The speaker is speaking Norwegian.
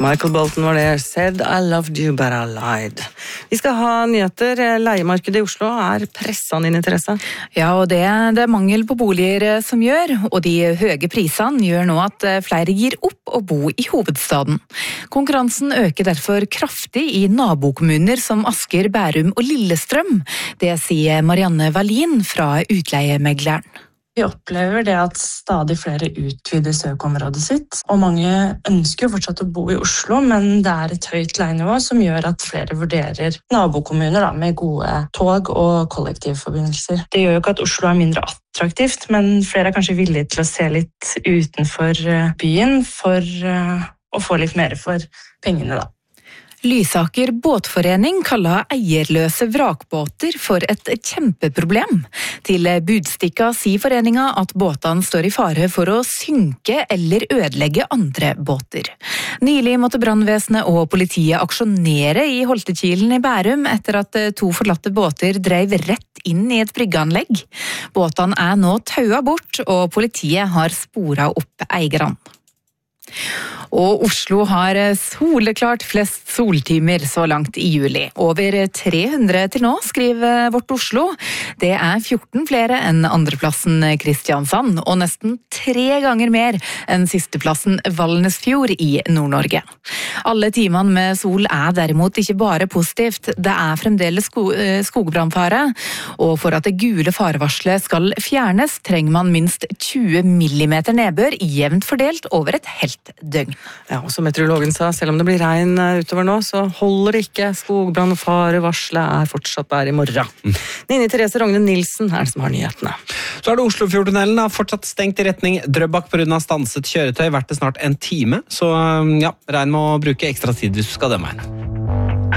Michael Bolton var det. Said I loved you, but I lied. Vi skal ha nyheter. Leiemarkedet i Oslo er presset inn interesse. Ja, og det er mangel på boliger som gjør, og de høye prisene gjør nå at flere gir opp å bo i hovedstaden. Konkurransen øker derfor kraftig i nabokommuner som Asker, Bærum og Lillestrøm. Det sier Marianne Wallin fra Utleiemegleren. Vi opplever det at stadig flere utvider søkeområdet sitt, og mange ønsker jo fortsatt å bo i Oslo, men det er et høyt leienivå som gjør at flere vurderer nabokommuner med gode tog- og kollektivforbindelser. Det gjør jo ikke at Oslo er mindre attraktivt, men flere er kanskje villige til å se litt utenfor byen for å få litt mer for pengene da. Lysaker båtforening kaller eierløse vrakbåter for et kjempeproblem. Til Budstikka sier foreninga at båtene står i fare for å synke eller ødelegge andre båter. Nylig måtte brannvesenet og politiet aksjonere i Holtekilen i Bærum etter at 2 forlatte båter drev rett inn i et bryggeanlegg. Båtene er nå taua bort, og politiet har sporet opp eierne. Og Oslo har soleklart flest soltimer så langt i juli. Over 300 til nå, skriver Vårt Oslo. Det er 14 flere enn andreplassen Kristiansand, og nesten 3 ganger mer enn sisteplassen Valnesfjord i Nord-Norge. Alle timene med sol er derimot ikke bare positivt. Det er fremdeles skogbrannfare, og for at det gule farevarselet skal fjernes, trenger man minst 20 millimeter nedbør jevnt fordelt over et helt døgn. Ja, og som meteorologen sa, selv om det blir regn utover nå, så holder det ikke. Skogbrannfarevarselet er fortsatt der i morgen. Nini Therese Rogne Nilsen er det som har nyhetene. Så er det Oslofjordtunnelen fortsatt stengt i retning Drøbak på grunn av stanset kjøretøy, vært det snart en time. Så ja, regn med å bruke ekstra tid hvis du skal dømme her.